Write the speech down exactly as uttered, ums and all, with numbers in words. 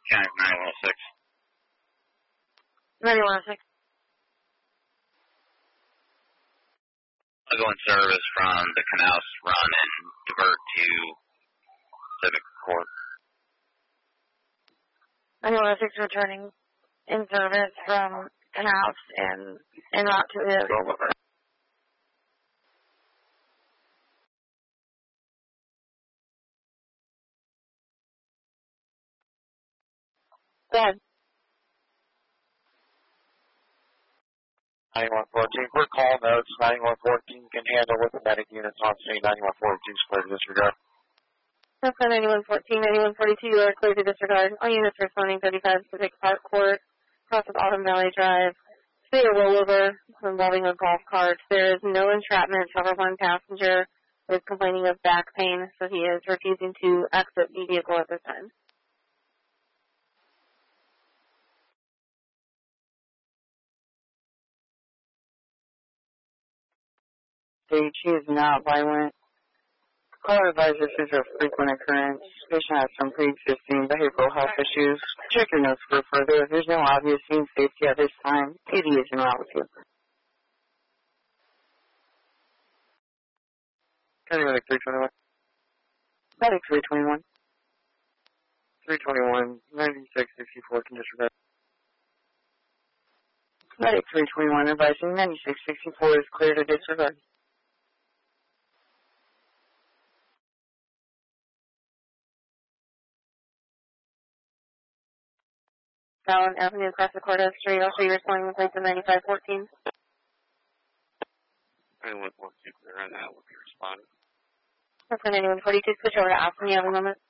Mechanic nine one six. nine one six. I'll go in service from the Canals run and divert to Civic Court. nine one six returning in service from Canals and en route to the rollover. Go ahead. ninety-one fourteen, quick call notes. ninety-one fourteen can handle with the medic units on scene. ninety-one fourteen is clear to disregard. That's ninety-one fourteen, ninety-one forty-two, you are clear to disregard. All units responding thirty-five Pacific Park Court, across of Autumn Valley Drive. Say a rollover involving a golf cart. There is no entrapment. However, one passenger is complaining of back pain, so he is refusing to exit the vehicle at this time. Stage, she is not violent. Caller advises this is a frequent occurrence. Patient has some pre-existing behavioral health issues. Check your notes for further. If there's no obvious scene safety at this time, P D is en route with you. County Medic three twenty-one. Medic three twenty-one. three twenty-one, ninety-six sixty-four can disregard. Medic three twenty-one advising ninety-six sixty-four is clear to disregard. Fallon Avenue across the Cortez Street. Also, you're responding with the ninety-five fourteen. ninety-one fourteen, clear on that will be responding. That's ninety-one forty-two. Switch over to Austin. You have a moment.